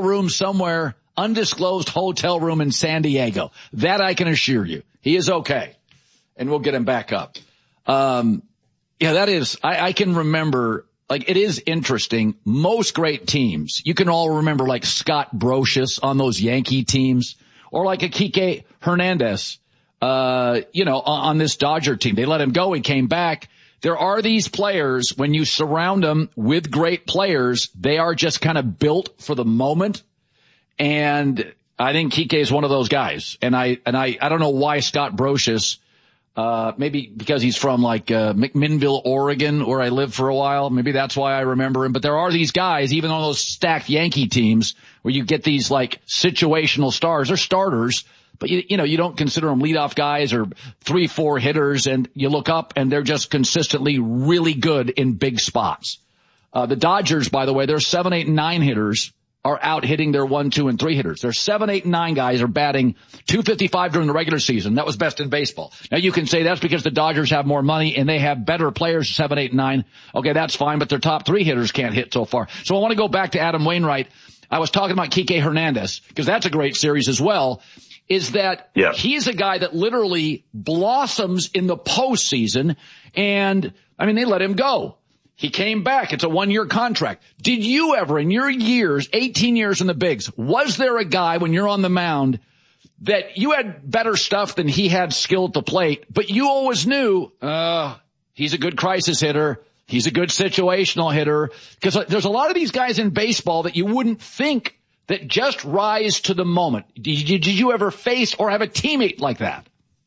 room somewhere, undisclosed hotel room in San Diego. That I can assure you. He is okay. And we'll get him back up. That is, I can remember, like, it is interesting. Most great teams, you can all remember, like, Scott Brocious on those Yankee teams, or like a Kike Hernandez, on this Dodger team. They let him go. He came back. There are these players, when you surround them with great players, they are just kind of built for the moment. And I think Kike is one of those guys. And I don't know why Scott Brocious, maybe because he's from like McMinnville, Oregon, where I lived for a while. Maybe that's why I remember him. But there are these guys, even on those stacked Yankee teams, where you get these like situational stars. They're starters, but you don't consider them leadoff guys or 3-4 hitters, and you look up and they're just consistently really good in big spots. The Dodgers, by the way, their 7, 8, and 9 hitters are out hitting their 1, 2, and 3 hitters. Their 7, 8, and 9 guys are batting .255 during the regular season. That was best in baseball. Now you can say that's because the Dodgers have more money and they have better players, 7, 8, and 9. Okay, that's fine, but their top 3 hitters can't hit so far. So I want to go back to Adam Wainwright. I was talking about Kike Hernandez, because that's a great series as well, is that he's a guy that literally blossoms in the postseason, and, they let him go. He came back. It's a 1-year contract. Did you ever, in your years, 18 years in the bigs, was there a guy when you're on the mound that you had better stuff than he had skill at the plate, but you always knew, he's a good crisis hitter, he's a good situational hitter? Because there's a lot of these guys in baseball that you wouldn't think that just rise to the moment. Did you ever face or have a teammate like that?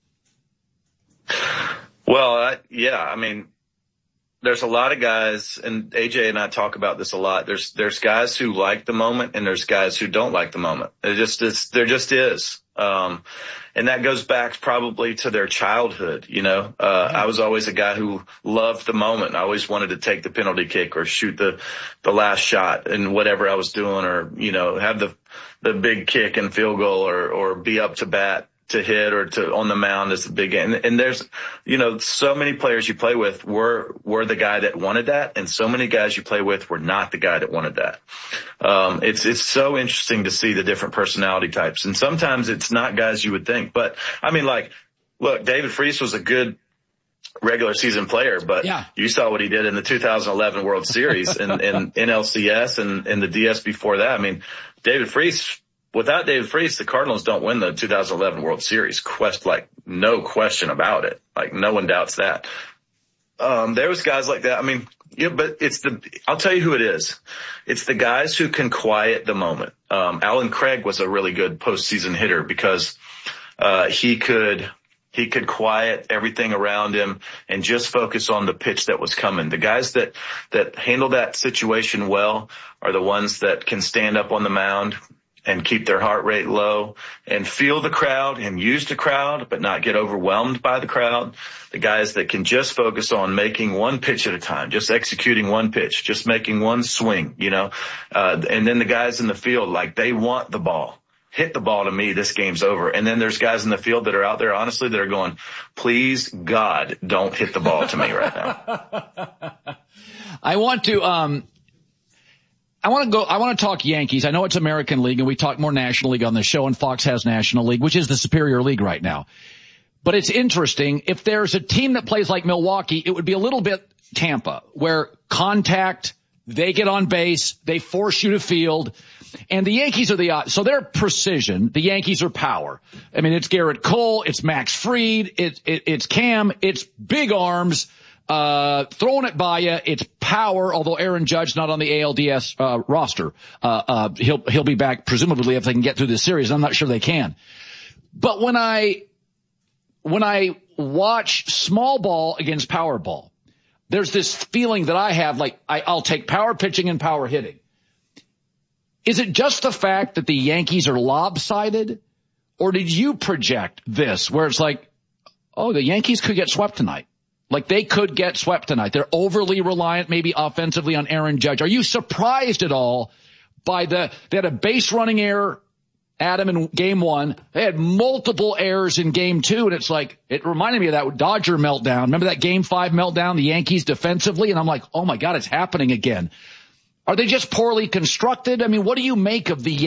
Well, there's a lot of guys, and AJ and I talk about this a lot. There's guys who like the moment, and there's guys who don't like the moment. There just is. And that goes back probably to their childhood. I was always a guy who loved the moment. I always wanted to take the penalty kick or shoot the last shot in whatever I was doing, or, have the big kick and field goal, or be up to bat to hit, or to on the mound as the big game. And there's, so many players you play with were the guy that wanted that, and so many guys you play with were not the guy that wanted that. It's so interesting to see the different personality types, and sometimes it's not guys you would think. But look, David Freese was a good regular season player, but you saw what he did in the 2011 World Series and NLCS and the DS before that. David Freese. Without David Freese, the Cardinals don't win the 2011 World Series. No question about it. No one doubts that. There was guys like that. But I'll tell you who it is. It's the guys who can quiet the moment. Alan Craig was a really good postseason hitter because, he could quiet everything around him and just focus on the pitch that was coming. The guys that handle that situation well are the ones that can stand up on the mound and keep their heart rate low and feel the crowd and use the crowd, but not get overwhelmed by the crowd. The guys that can just focus on making one pitch at a time, just executing one pitch, just making one swing, and then the guys in the field, they want the ball. Hit the ball to me, this game's over. And then there's guys in the field that are out there, honestly, that are going, please, God, don't hit the ball to me right now. I want to talk Yankees. I know it's American League, and we talk more National League on the show, and Fox has National League, which is the superior league right now. But it's interesting. If there's a team that plays like Milwaukee, it would be a little bit Tampa, where contact, they get on base, they force you to field, and the Yankees are so they're precision. The Yankees are power. It's Garrett Cole, it's Max Fried, it's Cam, it's big arms. Throwing it by you, it's power, although Aaron Judge not on the ALDS roster. He'll be back presumably if they can get through this series. I'm not sure they can. But when I watch small ball against power ball, there's this feeling that I have, I'll take power pitching and power hitting. Is it just the fact that the Yankees are lopsided, or did you project this where it's the Yankees could get swept tonight? They could get swept tonight. They're overly reliant maybe offensively on Aaron Judge. Are you surprised at all by they had a base running error, Adam, in game 1. They had multiple errors in game 2, and it reminded me of that Dodger meltdown. Remember that game 5 meltdown, the Yankees defensively? And I'm like, oh my God, it's happening again. Are they just poorly constructed? What do you make of the